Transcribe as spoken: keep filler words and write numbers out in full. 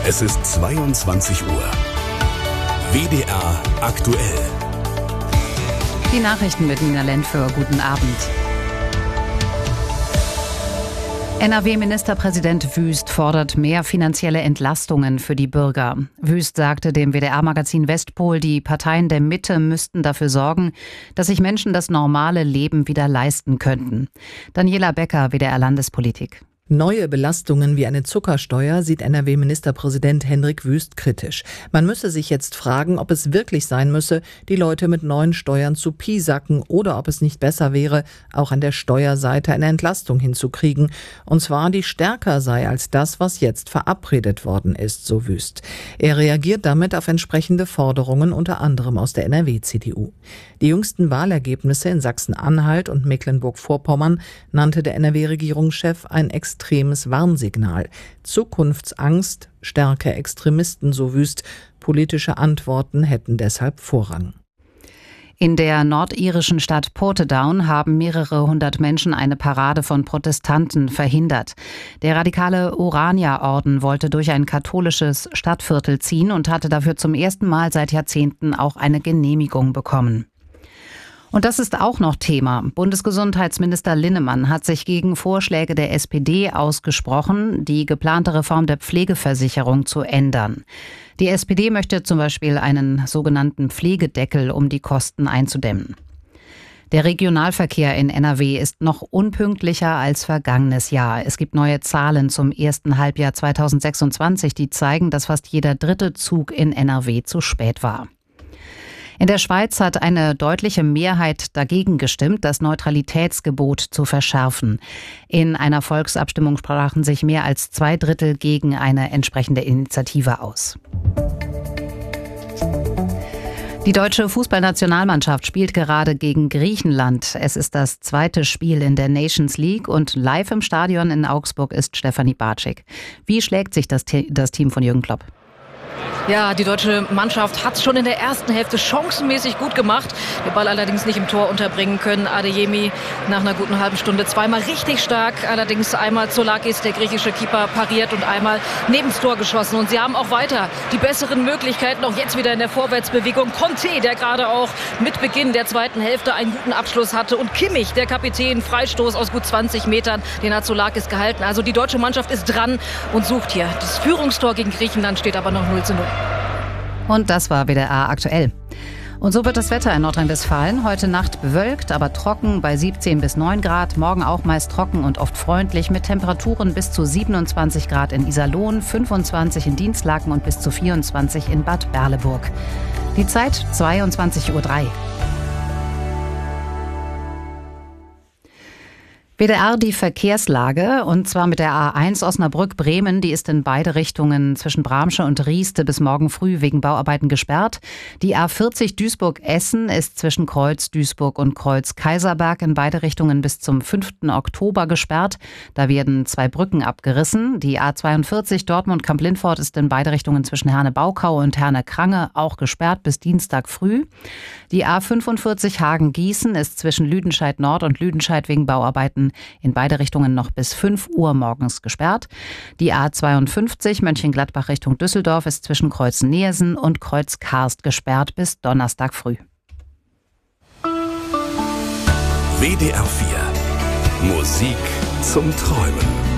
Es ist zweiundzwanzig Uhr. W D R aktuell. Die Nachrichten mit Nina Lentföhr. Guten Abend. N R W-Ministerpräsident Wüst fordert mehr finanzielle Entlastungen für die Bürger. Wüst sagte dem W D R-Magazin Westpol, die Parteien der Mitte müssten dafür sorgen, dass sich Menschen das normale Leben wieder leisten könnten. Daniela Becker, W D R-Landespolitik. Neue Belastungen wie eine Zuckersteuer sieht N R W-Ministerpräsident Hendrik Wüst kritisch. Man müsse sich jetzt fragen, ob es wirklich sein müsse, die Leute mit neuen Steuern zu piesacken oder ob es nicht besser wäre, auch an der Steuerseite eine Entlastung hinzukriegen. Und zwar die stärker sei als das, was jetzt verabredet worden ist, so Wüst. Er reagiert damit auf entsprechende Forderungen, unter anderem aus der N R W-C D U. Die jüngsten Wahlergebnisse in Sachsen-Anhalt und Mecklenburg-Vorpommern nannte der N R W-Regierungschef ein extremes Warnsignal. Zukunftsangst, Stärke Extremisten, so Wüst. Politische Antworten hätten deshalb Vorrang. In der nordirischen Stadt Portadown haben mehrere hundert Menschen eine Parade von Protestanten verhindert. Der radikale Urania-Orden wollte durch ein katholisches Stadtviertel ziehen und hatte dafür zum ersten Mal seit Jahrzehnten auch eine Genehmigung bekommen. Und das ist auch noch Thema. Bundesgesundheitsminister Linnemann hat sich gegen Vorschläge der S P D ausgesprochen, die geplante Reform der Pflegeversicherung zu ändern. Die S P D möchte zum Beispiel einen sogenannten Pflegedeckel, um die Kosten einzudämmen. Der Regionalverkehr in N R W ist noch unpünktlicher als vergangenes Jahr. Es gibt neue Zahlen zum ersten Halbjahr zweitausendsechsundzwanzig, die zeigen, dass fast jeder dritte Zug in N R W zu spät war. In der Schweiz hat eine deutliche Mehrheit dagegen gestimmt, das Neutralitätsgebot zu verschärfen. In einer Volksabstimmung sprachen sich mehr als zwei Drittel gegen eine entsprechende Initiative aus. Die deutsche Fußballnationalmannschaft spielt gerade gegen Griechenland. Es ist das zweite Spiel in der Nations League und live im Stadion in Augsburg ist Stefanie Bartschik. Wie schlägt sich das, das Team von Jürgen Klopp? Ja, die deutsche Mannschaft hat es schon in der ersten Hälfte chancenmäßig gut gemacht. Den Ball allerdings nicht im Tor unterbringen können. Adeyemi nach einer guten halben Stunde zweimal richtig stark. Allerdings einmal Zoulakis, der griechische Keeper, pariert und einmal nebens Tor geschossen. Und sie haben auch weiter die besseren Möglichkeiten. Auch jetzt wieder in der Vorwärtsbewegung. Conte, der gerade auch mit Beginn der zweiten Hälfte einen guten Abschluss hatte. Und Kimmich, der Kapitän, Freistoß aus gut zwanzig Metern. Den hat Zoulakis gehalten. Also die deutsche Mannschaft ist dran und sucht hier. Das Führungstor gegen Griechenland steht aber noch null zu null. Und das war W D R aktuell. Und so wird das Wetter in Nordrhein-Westfalen. Heute Nacht bewölkt, aber trocken bei siebzehn bis neun Grad. Morgen auch meist trocken und oft freundlich mit Temperaturen bis zu siebenundzwanzig Grad in Iserlohn, fünfundzwanzig in Dinslaken und bis zu vierundzwanzig in Bad Berleburg. Die Zeit zweiundzwanzig Uhr drei. W D R die Verkehrslage, und zwar mit der A eins Osnabrück-Bremen. Die ist in beide Richtungen zwischen Bramsche und Rieste bis morgen früh wegen Bauarbeiten gesperrt. Die A vierzig Duisburg-Essen ist zwischen Kreuz Duisburg und Kreuz Kaiserberg in beide Richtungen bis zum fünften Oktober gesperrt. Da werden zwei Brücken abgerissen. Die A zweiundvierzig Dortmund-Kamp-Lindfort ist in beide Richtungen zwischen Herne-Baukau und Herne-Krange auch gesperrt bis Dienstag früh. Die A fünfundvierzig Hagen-Gießen ist zwischen Lüdenscheid Nord und Lüdenscheid wegen Bauarbeiten in beide Richtungen noch bis fünf Uhr morgens gesperrt. Die A zweiundfünfzig Mönchengladbach Richtung Düsseldorf ist zwischen Kreuzen-Neersen und Kreuz-Karst gesperrt bis Donnerstag früh. W D R vier. Musik zum Träumen.